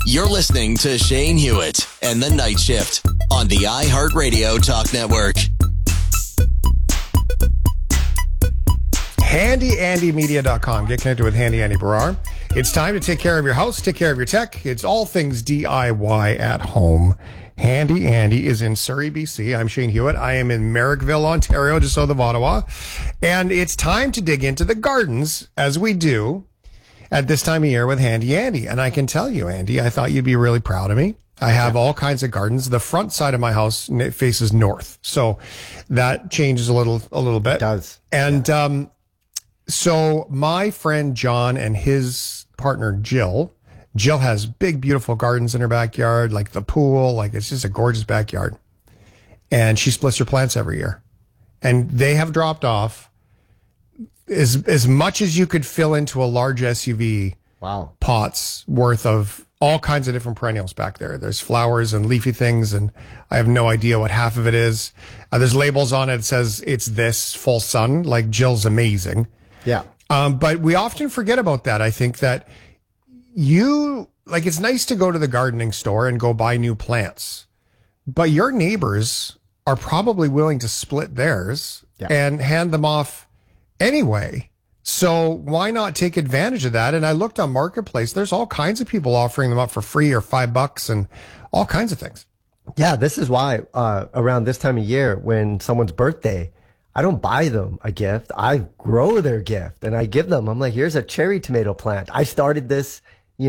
You're listening to Shane Hewitt and the Night Shift on the iHeartRadio Talk Network. HandyAndyMedia.com. Get connected with Handy Andy Barrar. It's time to take care of your house, take care of your tech. It's all things DIY at home. Handy Andy is in Surrey, BC. I'm Shane Hewitt. I am in Merrickville, Ontario, just south of Ottawa. And it's time to dig into the gardens, as we do at this time of year with Handy Andy. And I can tell you, Andy, I thought you'd be really proud of me. I have all kinds of gardens. The front side of my house faces north. So that changes a little bit. It does. And, so my friend John and his partner Jill has big, beautiful gardens in her backyard, like the pool, like it's just a gorgeous backyard. And she splits her plants every year. And they have dropped off as much as you could fill into a large SUV. Wow. Pots worth of all kinds of different perennials back there. There's flowers and leafy things, and I have no idea what half of it is. There's labels on it that says it's this full sun, like Jill's amazing. Yeah. But we often forget about that. I think that it's nice to go to the gardening store and go buy new plants, but your neighbors are probably willing to split theirs and hand them off anyway. So why not take advantage of that? And I looked on Marketplace. There's all kinds of people offering them up for free or $5 and all kinds of things. Yeah. This is why, around this time of year, when someone's birthday, I don't buy them a gift. I grow their gift and I give them. I'm like, here's a cherry tomato plant. I started this,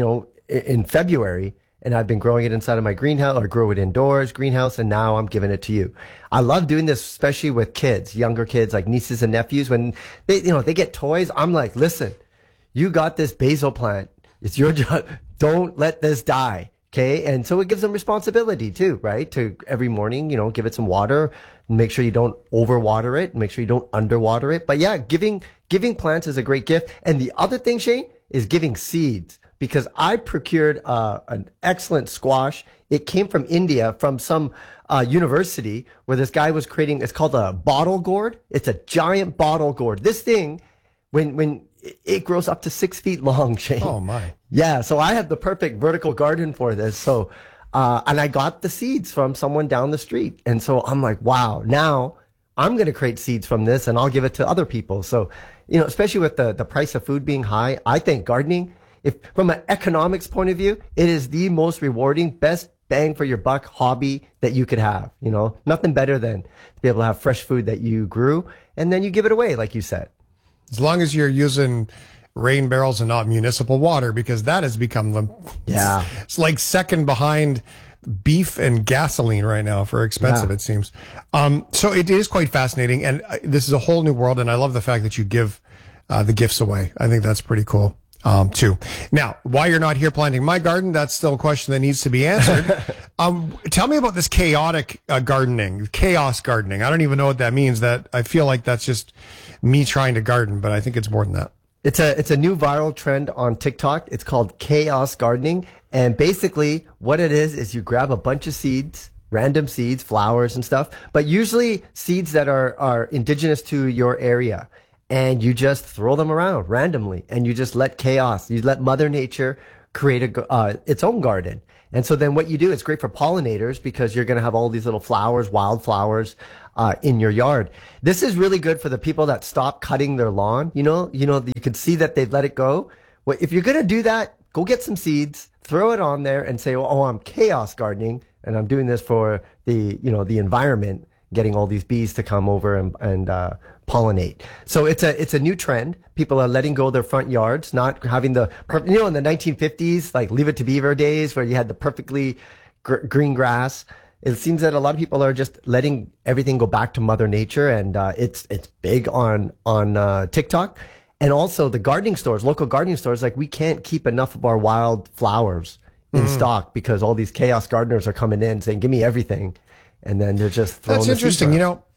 in February, and I've been growing it inside of my greenhouse, or grow it indoors, greenhouse, and now I'm giving it to you. I love doing this, especially with kids, younger kids, like nieces and nephews. When they get toys, I'm like, listen, you got this basil plant. It's your job. Don't let this die. Okay. And so it gives them responsibility too, right? To every morning, give it some water, make sure you don't overwater it, make sure you don't underwater it. But yeah, giving plants is a great gift. And the other thing, Shane, is giving seeds, because I procured an excellent squash. It came from India, from some university where this guy was creating, it's called a bottle gourd. It's a giant bottle gourd. This thing, when it grows up to 6 feet long, Shane. Oh my. Yeah. So I have the perfect vertical garden for this. So, and I got the seeds from someone down the street. And so I'm like, wow, now I'm going to create seeds from this and I'll give it to other people. So, especially with the price of food being high, I think gardening, if from an economics point of view, it is the most rewarding, best bang for your buck hobby that you could have. Nothing better than to be able to have fresh food that you grew and then you give it away, like you said. As long as you're using rain barrels and not municipal water, because that has become it's like second behind beef and gasoline right now for expensive, it seems. So it is quite fascinating. And this is a whole new world. And I love the fact that you give the gifts away. I think that's pretty cool. Too. Now, why you're not here planting my garden, that's still a question that needs to be answered. Tell me about this chaotic gardening, chaos gardening. I don't even know what that means. That I feel like that's just me trying to garden, but I think it's more than that. It's a new viral trend on TikTok. It's called chaos gardening. And basically what it is you grab a bunch of seeds, random seeds, flowers and stuff, but usually seeds that are indigenous to your area. And you just throw them around randomly and you just let chaos, you let Mother Nature create its own garden. And so then what you do, it's great for pollinators because you're going to have all these little flowers, wildflowers, in your yard. This is really good for the people that stop cutting their lawn. You can see that they've let it go. Well, if you're going to do that, go get some seeds, throw it on there and say, oh, I'm chaos gardening and I'm doing this for the environment, getting all these bees to come over and pollinate. So it's a new trend. People are letting go of their front yards, not having in the 1950s, like Leave It to Beaver days where you had the perfectly green grass. It seems that a lot of people are just letting everything go back to Mother Nature, and it's big on TikTok. And also the gardening stores, local gardening stores, like we can't keep enough of our wild flowers in stock because all these chaos gardeners are coming in saying, give me everything. And then they're just throwing That's interesting.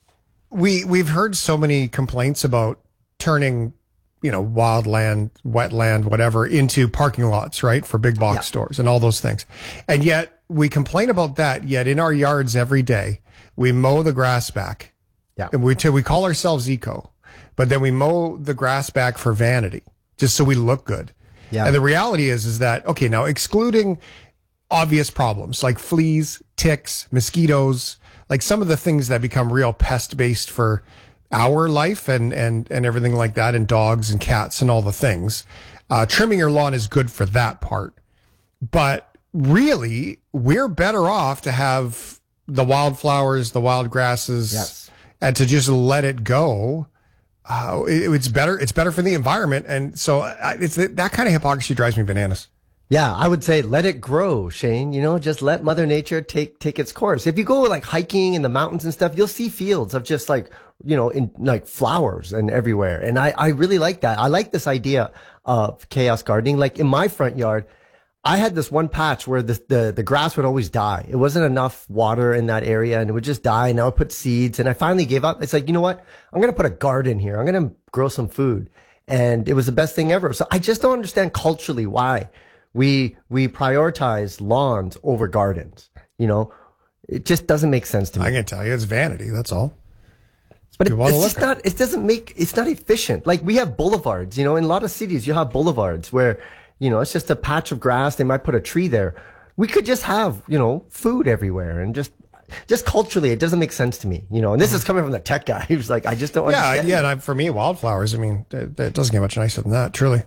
We've heard so many complaints about turning, wild land, wetland, whatever, into parking lots, right? For big box stores and all those things. And yet we complain about that. Yet in our yards every day, we mow the grass back. Yeah. And we call ourselves eco, but then we mow the grass back for vanity, just so we look good. Yeah. And the reality is that, okay, now excluding obvious problems like fleas, ticks, mosquitoes, like some of the things that become real pest based for our life and everything like that, and dogs and cats and all the things. Trimming your lawn is good for that part. But really, we're better off to have the wildflowers, the wild grasses, yes, and to just let it go. It's better. It's better for the environment. And so it's that kind of hypocrisy drives me bananas. Yeah, I would say let it grow, Shane. You know, just let Mother Nature take its course. If you go like hiking in the mountains and stuff, you'll see fields of just like, you know, in like flowers and everywhere. And I really like that. I like this idea of chaos gardening. Like in my front yard, I had this one patch where the grass would always die. It wasn't enough water in that area and it would just die. And I would put seeds and I finally gave up. It's like, you know what? I'm going to put a garden here. I'm going to grow some food. And it was the best thing ever. So I just don't understand culturally why we prioritize lawns over gardens. You know, it just doesn't make sense to me. I can tell you it's vanity. That's all. But it's not efficient. Like we have boulevards, you know, in a lot of cities, you have boulevards where, you know, it's just a patch of grass. They might put a tree there. We could just have, you know, food everywhere and just culturally, it doesn't make sense to me, you know, and this is coming from the tech guy. He was like, I just don't understand. Yeah. And for me, wildflowers, I mean, it doesn't get much nicer than that, truly.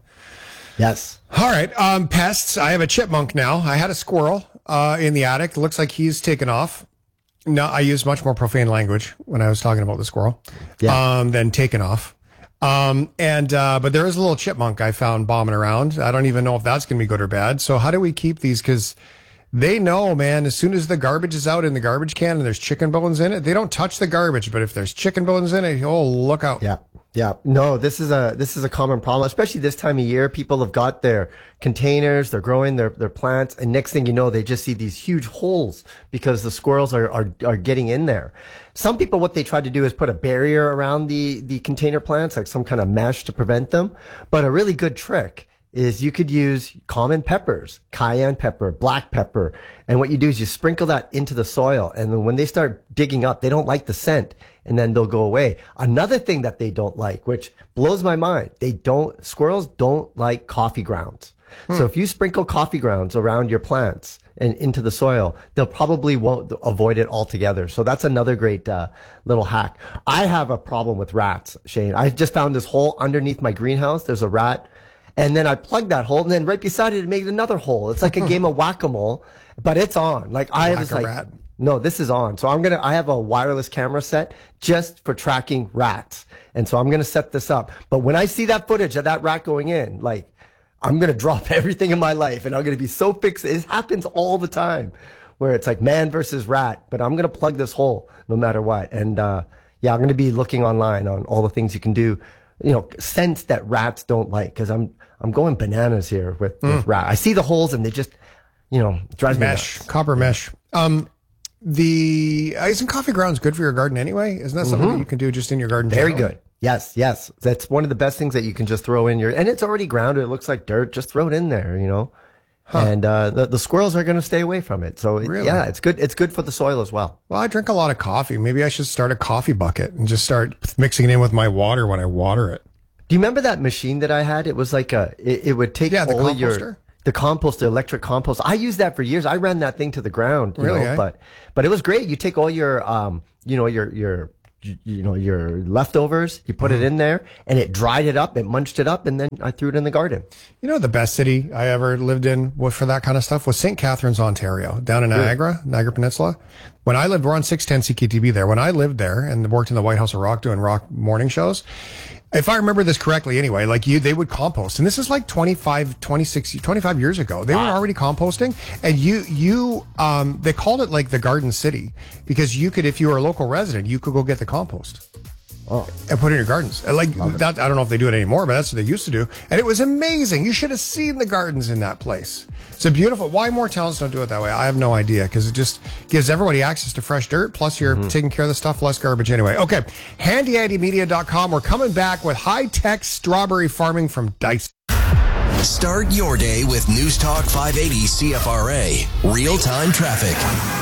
Yes. All right. Pests. I have a chipmunk now. I had a squirrel in the attic. It looks like he's taken off. No, I used much more profane language when I was talking about the squirrel than taken off. But there is a little chipmunk I found bombing around. I don't even know if that's going to be good or bad. So how do we keep these? Because they know, man, as soon as the garbage is out in the garbage can and there's chicken bones in it, they don't touch the garbage. But if there's chicken bones in it, oh, look out. Yeah. Yeah. No, this is a common problem, especially this time of year. People have got their containers, they're growing their plants. And next thing you know, they just see these huge holes because the squirrels are getting in there. Some people, what they try to do is put a barrier around the container plants, like some kind of mesh to prevent them. But a really good trick is you could use common peppers, cayenne pepper, black pepper. And what you do is you sprinkle that into the soil. And then when they start digging up, they don't like the scent and then they'll go away. Another thing that they don't like, which blows my mind, squirrels don't like coffee grounds. So if you sprinkle coffee grounds around your plants and into the soil, they'll probably won't avoid it altogether. So that's another great little hack. I have a problem with rats, Shane. I just found this hole underneath my greenhouse. There's a rat. And then I plugged that hole, and then right beside it made another hole. It's like a game of whack-a-mole, but it's on. Like I was like, rat. No, this is on. So I have a wireless camera set just for tracking rats. And so I'm going to set this up. But when I see that footage of that rat going in, like I'm going to drop everything in my life and I'm going to be so fixated. It happens all the time where it's like man versus rat, but I'm going to plug this hole no matter what. And, I'm going to be looking online on all the things you can do, you know, scents that rats don't like. Cause I'm going bananas here with rat. I see the holes and they just, you know, drives me nuts. Copper mesh. Isn't coffee grounds good for your garden anyway? Isn't that something that you can do just in your garden? Very good. Yes. That's one of the best things that you can just throw in and it's already grounded. It looks like dirt. Just throw it in there, you know. Huh. And the squirrels are going to stay away from it. So really? Yeah, it's good. It's good for the soil as well. Well, I drink a lot of coffee. Maybe I should start a coffee bucket and just start mixing it in with my water when I water it. Do you remember that machine that I had? It was like it would take all of the composter, electric compost. I used that for years. I ran that thing to the ground, you know, but it was great. You take all your, your leftovers, you put it in there and it dried it up, it munched it up, and then I threw it in the garden. You know, the best city I ever lived in for that kind of stuff was St. Catharines, Ontario, down in Niagara Peninsula. When I lived, we're on 610 CKTB there. When I lived there and worked in the White House of Rock doing rock morning shows, if I remember this correctly anyway, like they would compost. And this is like 25 years ago. They were already composting. And they called it like the Garden City because you could, if you were a local resident, you could go get the compost. And put it in your gardens. Like that, I don't know if they do it anymore, but that's what they used to do. And it was amazing. You should have seen the gardens in that place. It's a beautiful. Why more towns don't do it that way? I have no idea because it just gives everybody access to fresh dirt. Plus, you're taking care of the stuff, less garbage anyway. Okay, handyandymedia.com. We're coming back with high-tech strawberry farming from Dyson. Start your day with News Talk 580 CFRA. Real-time traffic.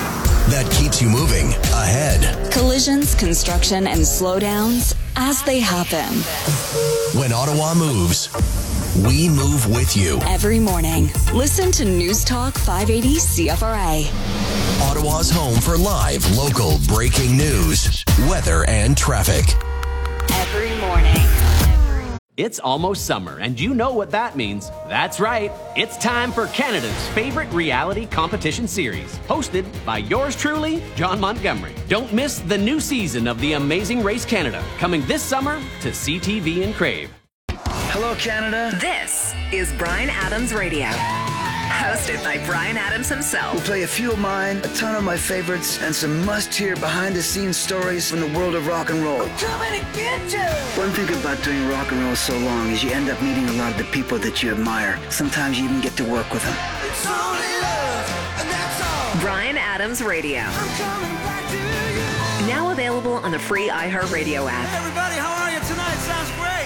that keeps you moving ahead. Collisions, construction, and slowdowns as they happen. When Ottawa moves, we move with you. Every morning, listen to News Talk 580 CFRA. Ottawa's home for live, local, breaking news, weather, and traffic. Every morning. It's almost summer, and you know what that means. That's right. It's time for Canada's favorite reality competition series, hosted by yours truly, John Montgomery. Don't miss the new season of The Amazing Race Canada, coming this summer to CTV and Crave. Hello, Canada. This is Bryan Adams Radio. Hosted by Bryan Adams himself. We'll play a few of mine, a ton of my favorites, and some must-hear behind-the-scenes stories from the world of rock and roll. I'm coming to get you! One thing about doing rock and roll so long is you end up meeting a lot of the people that you admire. Sometimes you even get to work with them. It's only love, and that's all. Bryan Adams Radio. I'm coming back to you. Now available on the free iHeartRadio app. Hey everybody, how are you tonight? Sounds great.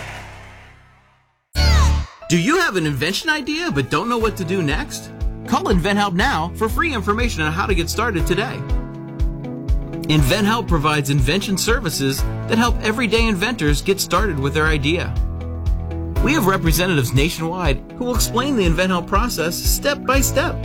Do you have an invention idea but don't know what to do next? Call InventHelp now for free information on how to get started today. InventHelp provides invention services that help everyday inventors get started with their idea. We have representatives nationwide who will explain the InventHelp process step by step.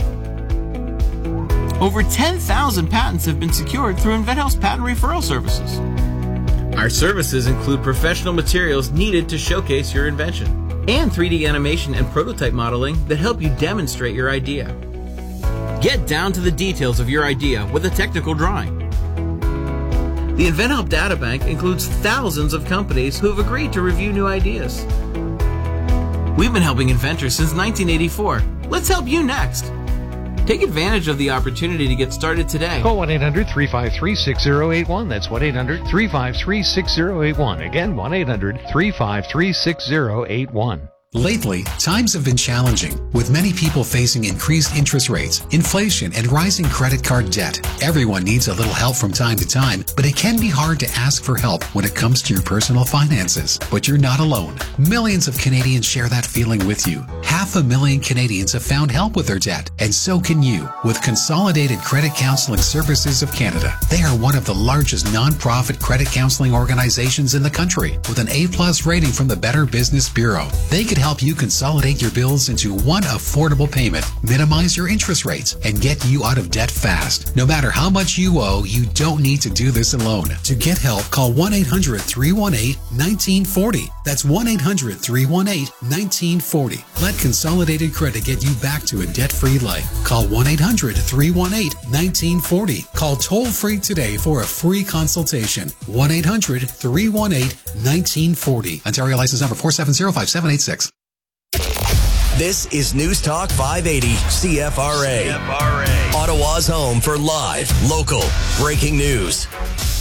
Over 10,000 patents have been secured through InventHelp's patent referral services. Our services include professional materials needed to showcase your invention, and 3D animation and prototype modeling that help you demonstrate your idea. Get down to the details of your idea with a technical drawing. The InventHelp Databank includes thousands of companies who have agreed to review new ideas. We've been helping inventors since 1984. Let's help you next. Take advantage of the opportunity to get started today. Call 1-800-353-6081. That's 1-800-353-6081. Again, 1-800-353-6081. Lately, times have been challenging, with many people facing increased interest rates, inflation, and rising credit card debt. Everyone needs a little help from time to time, but it can be hard to ask for help when it comes to your personal finances. But you're not alone. Millions of Canadians share that feeling with you. 500,000 Canadians have found help with their debt, and so can you, with Consolidated Credit Counseling Services of Canada. They are one of the largest non-profit credit counseling organizations in the country, with an A+ rating from the Better Business Bureau. They could help you consolidate your bills into one affordable payment, minimize your interest rates, and get you out of debt fast. No matter how much you owe, you don't need to do this alone. To get help, call 1-800-318-1940. That's 1-800-318-1940. Let Consolidated Credit get you back to a debt-free life. Call 1-800-318-1940. Call toll-free today for a free consultation. 1-800-318-1940. Ontario license number 4705786. This is News Talk 580 CFRA. Ottawa's home for live, local, breaking news.